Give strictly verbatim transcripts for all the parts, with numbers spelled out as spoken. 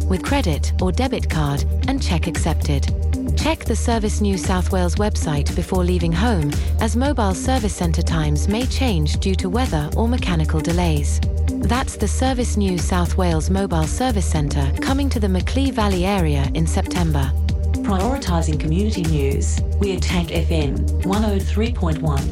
with credit or debit card and cheque accepted. Check the Service New South Wales website before leaving home, as mobile service centre times may change due to weather or mechanical delays. That's the Service New South Wales Mobile Service Centre coming to the Macleay Valley area in September. Prioritising community news, we're Tank F M one oh three point one.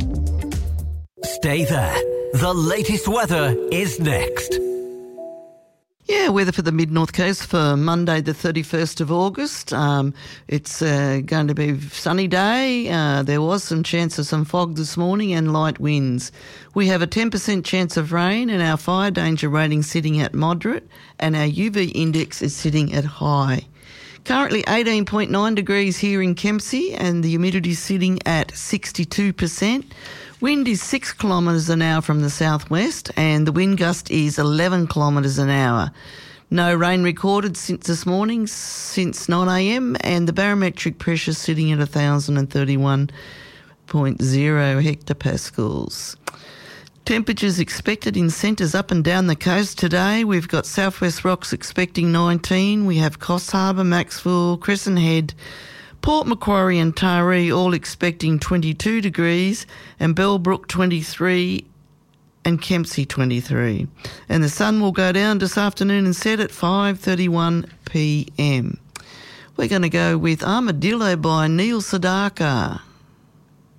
Stay there. The latest weather is next. Yeah, weather for the mid-north coast for Monday the thirty-first of August. Um, it's uh, going to be a sunny day. Uh, there was some chance of some fog this morning and light winds. We have a ten percent chance of rain and our fire danger rating sitting at moderate and our U V index is sitting at high. Currently eighteen point nine degrees here in Kempsey and the humidity is sitting at sixty-two percent. Wind is six kilometres an hour from the southwest and the wind gust is eleven kilometres an hour. No rain recorded since this morning, since nine a m, and the barometric pressure sitting at one thousand thirty-one point zero hectopascals. Temperatures expected in centres up and down the coast today. We've got Southwest Rocks expecting nineteen. We have Coffs Harbour, Maxwell, Crescent Head, Port Macquarie and Taree all expecting twenty-two degrees and Bellbrook twenty-three and Kempsey twenty-three. And the sun will go down this afternoon and set at five thirty-one p m. We're going to go with Armadillo by Neil Sedaka.